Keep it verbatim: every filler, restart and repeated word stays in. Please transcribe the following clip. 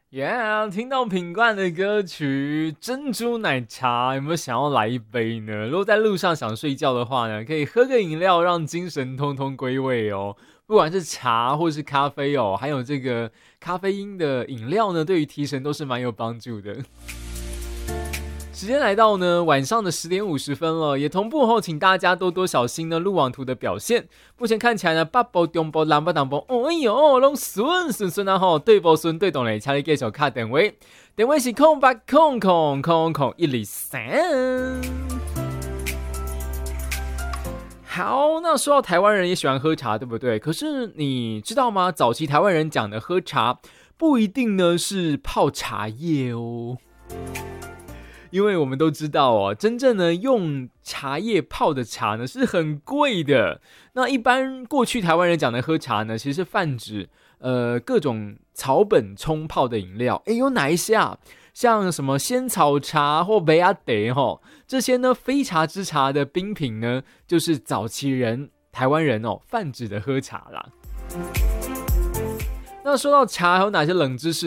Yeah， 听到品冠的歌曲《珍珠奶茶》，有没有想要来一杯呢？如果在路上想睡觉的话呢，可以喝个饮料，让精神通通归位哦。不管是茶或是咖啡哦，还有这个咖啡因的饮料呢，对于提神都是蛮有帮助的。时间来到呢晚上的十点五十分了，也同步后，请大家多多小心呢路网图的表现。目前看起来呢，北部、中部、南部、东部，哦哎呦，拢顺顺顺啊吼，对不顺对动嘞，请你继续卡电话，电话是空八空空空空一二三。好，那说到台湾人也喜欢喝茶，对不对？可是你知道吗？早期台湾人讲的喝茶，不一定呢是泡茶叶哦。因为我们都知道哦，真正呢用茶叶泡的茶呢是很贵的。那一般过去台湾人讲的喝茶呢，其实是泛指呃各种草本冲泡的饮料。诶，有哪一些啊？像什么仙草茶或梅阿德齁，这些呢非茶之茶的冰品呢，就是早期人台湾人哦泛指的喝茶啦。那说到茶，还有哪些冷知识